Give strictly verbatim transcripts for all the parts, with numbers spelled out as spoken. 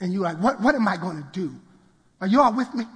And you're like, what, what am I going to do? Are you all with me?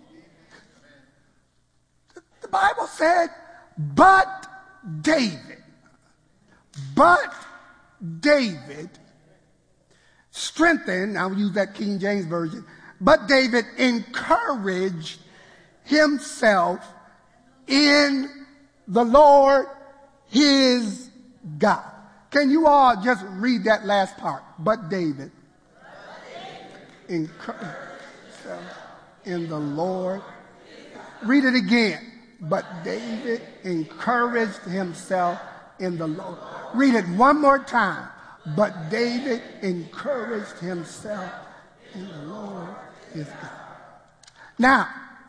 The Bible said, but David, but David strengthened, I'll use that King James Version, but David encouraged himself in the Lord his God. Can you all just read that last part? But David encouraged himself in the Lord. Read it again. But David encouraged himself in the Lord. Read it one more time. But David encouraged himself in the Lord his God. Now,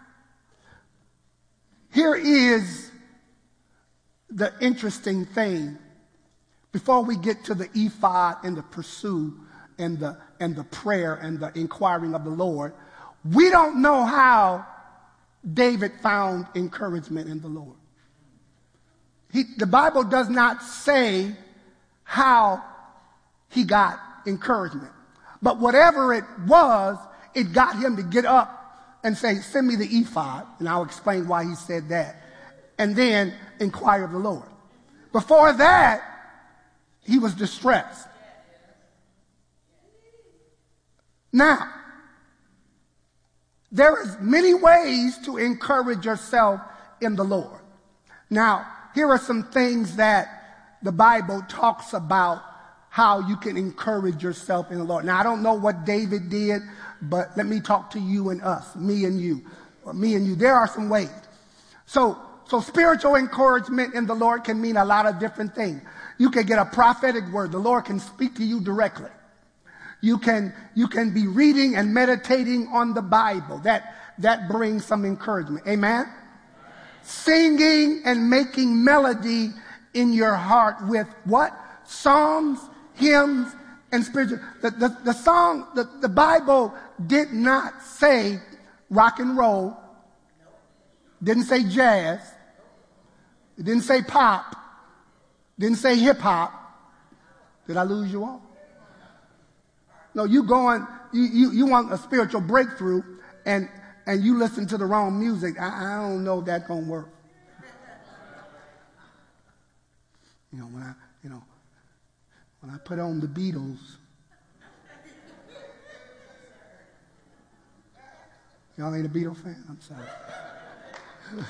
here is the interesting thing. Before we get to the ephod and the pursue and the and the prayer and the inquiring of the Lord, we don't know how David found encouragement in the Lord. He, the Bible does not say how he got encouragement. But whatever it was, it got him to get up and say, send me the ephod, and I'll explain why he said that, and then inquire of the Lord. Before that, he was distressed. Now, there is many ways to encourage yourself in the Lord. Now, here are some things that the Bible talks about how you can encourage yourself in the Lord. Now, I don't know what David did, but let me talk to you and us, me and you, or me and you. There are some ways. So, so spiritual encouragement in the Lord can mean a lot of different things. You can get a prophetic word. The Lord can speak to you directly. You can, you can be reading and meditating on the Bible. That, that brings some encouragement. Amen? Singing and making melody in your heart with what? Psalms, hymns, and spiritual. The, the, the song, the, the Bible did not say rock and roll. Didn't say jazz. It didn't say pop. Didn't say hip hop. Did I lose you all? No, you going, you, you, you want a spiritual breakthrough and, and you listen to the wrong music. I, I don't know if that's going to work. You know, when I, you know, when I put on the Beatles, y'all ain't a Beatles fan? I'm sorry.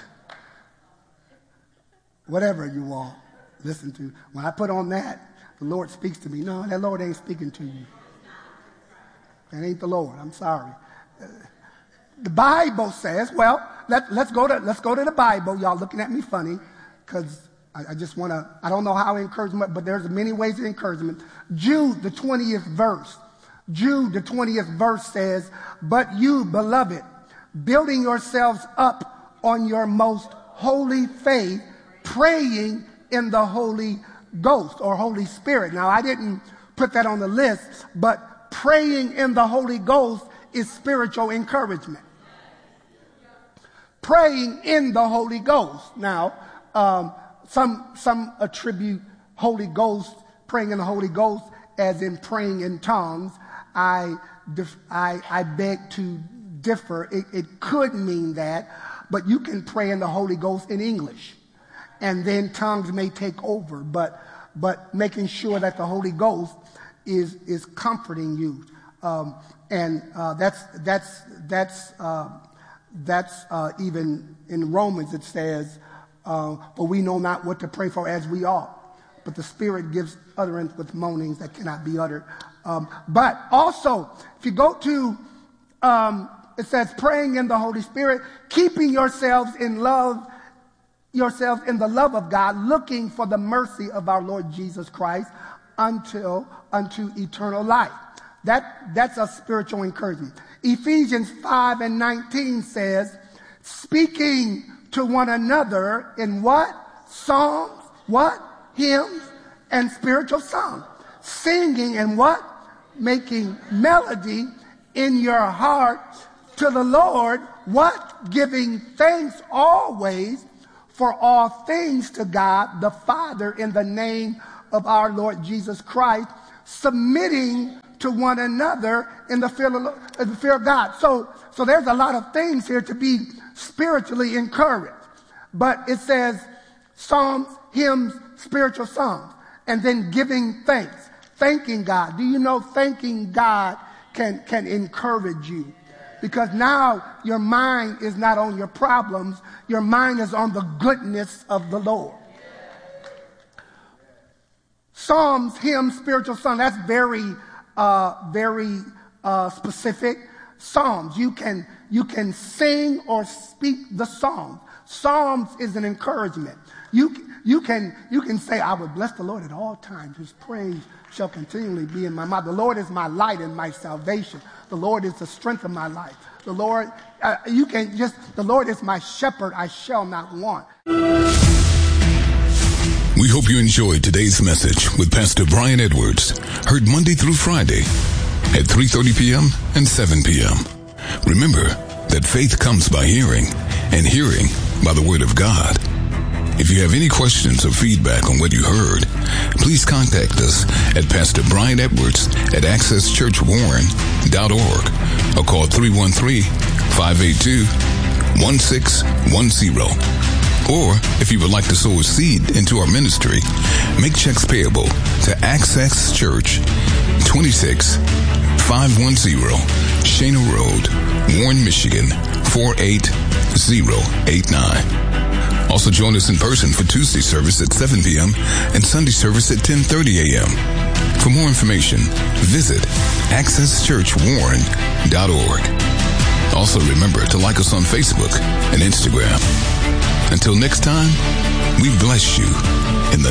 Whatever you all listen to. When I put on that, the Lord speaks to me. No, that Lord ain't speaking to you. That ain't the Lord. I'm sorry. Uh, the Bible says, well, let, let's go to let's go to the Bible. Y'all looking at me funny because I, I just want to, I don't know how encouragement, but there's many ways of encouragement. Jude, the twentieth verse. Jude, the twentieth verse says, but you, beloved, building yourselves up on your most holy faith, praying in the Holy Ghost or Holy Spirit. Now, I didn't put that on the list, but praying in the Holy Ghost is spiritual encouragement. Praying in the Holy Ghost. Now, um, some some attribute Holy Ghost, praying in the Holy Ghost, as in praying in tongues. I dif- I, I beg to differ. It, it could mean that, but you can pray in the Holy Ghost in English, and then tongues may take over. But but making sure that the Holy Ghost is is comforting you, um, and uh, that's that's that's uh, that's uh, even in Romans it says, uh, "For we know not what to pray for as we ought, but the Spirit gives utterance with moanings that cannot be uttered." Um, but also, if you go to, um, it says, "Praying in the Holy Spirit, keeping yourselves in love." yourselves in the love of God, looking for the mercy of our Lord Jesus Christ until unto eternal life. That that's a spiritual encouragement. Ephesians five and nineteen says, speaking to one another in what? Psalms, what? Hymns and spiritual songs. Singing and what? Making melody in your heart to the Lord, what? Giving thanks always for all things to God the Father in the name of our Lord Jesus Christ, submitting to one another in the fear of, in the fear of God. So, so there's a lot of things here to be spiritually encouraged. But it says psalms, hymns, spiritual songs, and then giving thanks, thanking God. Do you know thanking God can, can encourage you? Because now your mind is not on your problems. Your mind is on the goodness of the Lord. Psalms, hymns, spiritual songs, that's very, uh, very uh, specific. Psalms, you can, you can sing or speak the song. Psalms is an encouragement. You, you, can, you can say, I will bless the Lord at all times. His praise shall continually be in my mouth. The Lord is my light and my salvation. The Lord is the strength of my life. The Lord, uh, you can just, the Lord is my shepherd. I shall not want. We hope you enjoyed today's message with Pastor Brian Edwards, heard Monday through Friday at three thirty p.m. and seven p.m. Remember that faith comes by hearing, and hearing by the Word of God. If you have any questions or feedback on what you heard, please contact us at Pastor Brian Edwards at access church warren dot org or call three one three, five eight two, one six one zero. Or, if you would like to sow a seed into our ministry, make checks payable to Access Church, twenty-six five one zero Shana Road, Warren, Michigan, four eight zero eight nine. Also join us in person for Tuesday service at seven p.m. and Sunday service at ten thirty a.m. For more information, visit access church warren dot org. Also remember to like us on Facebook and Instagram. Until next time, we bless you